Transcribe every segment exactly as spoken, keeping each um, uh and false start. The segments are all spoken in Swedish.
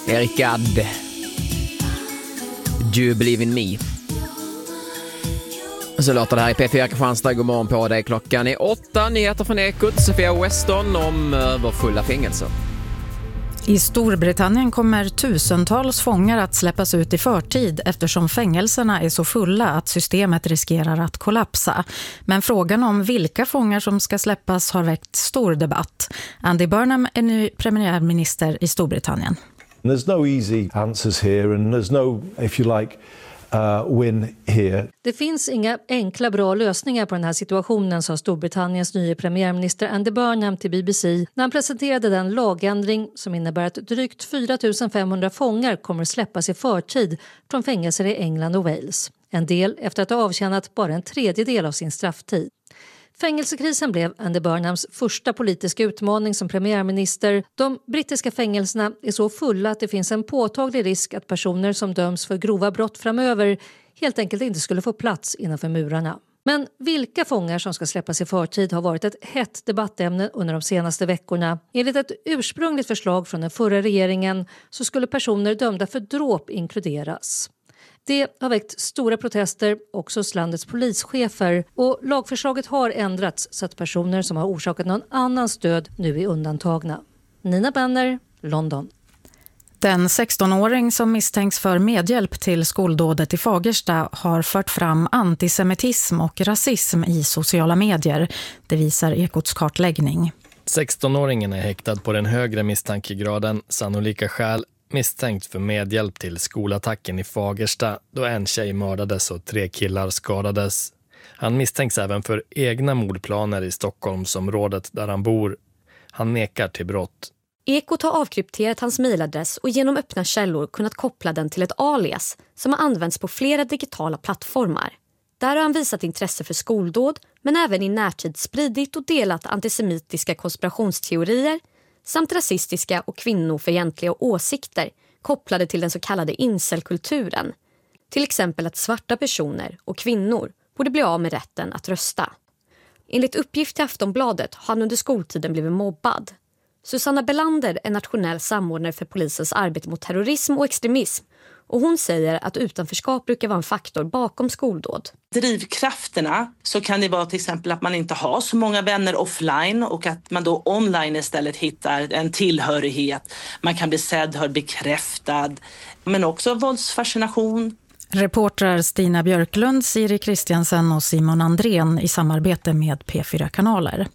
Eric Gadd. Do you believe in me? Så låter det här i P fyra Kristianstad. God morgon på dig. Klockan är åtta. Nyheter från Ekot. Sofia Weston om överfulla fängelser. I Storbritannien kommer tusentals fångar att släppas ut i förtid eftersom fängelserna är så fulla att systemet riskerar att kollapsa. Men frågan om vilka fångar som ska släppas har väckt stor debatt. Andy Burnham är ny premiärminister i Storbritannien. There's no easy answers here and there's no, if you like, uh, win here. Det finns inga enkla bra lösningar på den här situationen, sa Storbritanniens nya premiärminister Andy Burnham till B B C när han presenterade den lagändring som innebär att drygt fyra tusen femhundra fångar kommer släppas i förtid från fängelser i England och Wales. En del efter att ha avtjänat bara en tredjedel av sin strafftid. Fängelsekrisen blev Andy Burnhams första politiska utmaning som premiärminister. De brittiska fängelserna är så fulla att det finns en påtaglig risk att personer som döms för grova brott framöver helt enkelt inte skulle få plats innanför murarna. Men vilka fångar som ska släppas i förtid har varit ett hett debattämne under de senaste veckorna. Enligt ett ursprungligt förslag från den förra regeringen så skulle personer dömda för dråp inkluderas. Det har väckt stora protester också hos landets polischefer och lagförslaget har ändrats så att personer som har orsakat någon annans död nu är undantagna. Nina Benner, London. Den sextonåring som misstänks för medhjälp till skoldådet i Fagersta har fört fram antisemitism och rasism i sociala medier. Det visar Ekots kartläggning. sextonåringen är häktad på den högre misstankegraden, sannolika skäl, misstänkt för medhjälp till skolattacken i Fagersta då en tjej mördades och tre killar skadades. Han misstänks även för egna mordplaner i Stockholmsområdet där han bor. Han nekar till brott. Ekot har avkrypterat hans mejladress och genom öppna källor kunnat koppla den till ett alias som har använts på flera digitala plattformar. Där har han visat intresse för skoldåd men även i närtid spridit och delat antisemitiska konspirationsteorier samt rasistiska och kvinnofientliga åsikter kopplade till den så kallade incelkulturen. Till exempel att svarta personer och kvinnor borde bli av med rätten att rösta. Enligt uppgift till Aftonbladet har han under skoltiden blivit mobbad. Susanna Belander är nationell samordnare för polisens arbete mot terrorism och extremism. Och hon säger att utanförskap brukar vara en faktor bakom skoldåd. Drivkrafterna så kan det vara till exempel att man inte har så många vänner offline och att man då online istället hittar en tillhörighet. Man kan bli sedd, hörd, bekräftad, men också våldsfascination. Reportrar Stina Björklund, Siri Kristiansen och Simon Andrén i samarbete med P fyra Kanaler.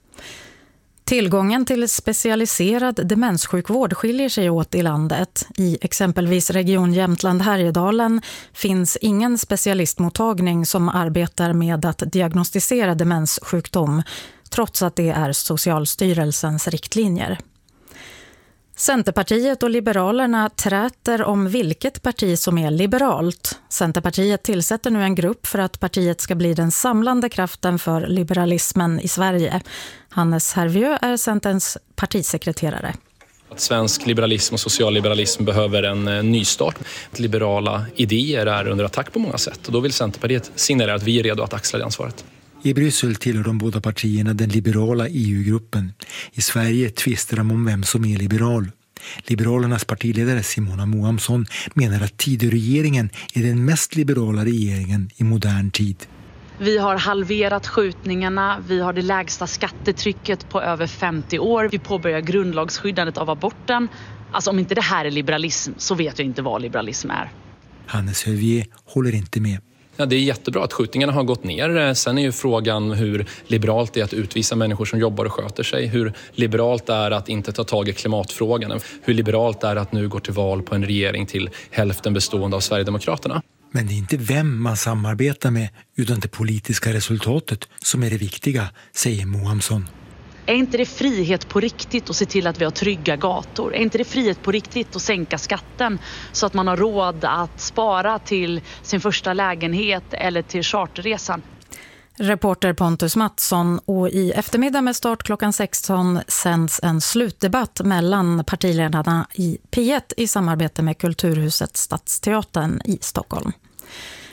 Tillgången till specialiserad demenssjukvård skiljer sig åt i landet. I exempelvis region Jämtland-Härjedalen finns ingen specialistmottagning som arbetar med att diagnostisera demenssjukdom, trots att det är Socialstyrelsens riktlinjer. Centerpartiet och Liberalerna träter om vilket parti som är liberalt. Centerpartiet tillsätter nu en grupp för att partiet ska bli den samlande kraften för liberalismen i Sverige. Hannes Hervieu är Centerns partisekreterare. Att svensk liberalism och socialliberalism behöver en nystart. Liberala idéer är under attack på många sätt och då vill Centerpartiet signalera att vi är redo att axla det ansvaret. I Bryssel tillhör de båda partierna den liberala E U-gruppen. I Sverige tvistar de om vem som är liberal. Liberalernas partiledare Simona Moamsson menar att Tidöregeringen är den mest liberala regeringen i modern tid. Vi har halverat skjutningarna, vi har det lägsta skattetrycket på över femtio år. Vi påbörjar grundlagsskyddandet av aborten. Alltså om inte det här är liberalism så vet jag inte vad liberalism är. Hannes Hervieu håller inte med. Ja, det är jättebra att skjutningarna har gått ner. Sen är ju frågan hur liberalt det är att utvisa människor som jobbar och sköter sig. Hur liberalt det är att inte ta tag i klimatfrågan. Hur liberalt det är att nu gå till val på en regering till hälften bestående av Sverigedemokraterna. Men det är inte vem man samarbetar med utan det politiska resultatet som är det viktiga, säger Mohamsson. Är inte det frihet på riktigt att se till att vi har trygga gator? Är inte det frihet på riktigt att sänka skatten så att man har råd att spara till sin första lägenhet eller till charterresan? Reporter Pontus Mattsson, och i eftermiddag med start klockan sexton sänds en slutdebatt mellan partiledarna i P ett i samarbete med Kulturhuset Stadsteatern i Stockholm.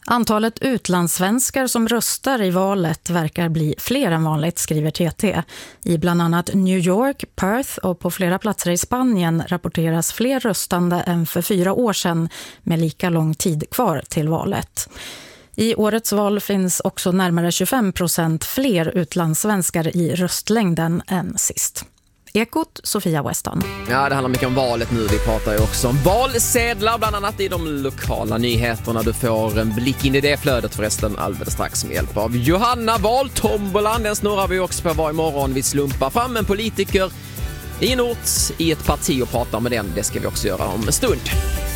Antalet utlandssvenskar som röstar i valet verkar bli fler än vanligt, skriver T T. I bland annat New York, Perth och på flera platser i Spanien rapporteras fler röstande än för fyra år sedan med lika lång tid kvar till valet. I årets val finns också närmare tjugofem procent fler utlandssvenskar i röstlängden än sist. Ekot, Sofia Weston. Ja, det handlar mycket om valet nu. Vi pratar ju också om valsedlar, bland annat i de lokala nyheterna. Du får en blick in i det flödet förresten alldeles strax med hjälp av Johanna. Valtombolan, den snurrar vi också på varje morgon. Vi slumpar fram en politiker i en ort, i ett parti och pratar med den. Det ska vi också göra om en stund.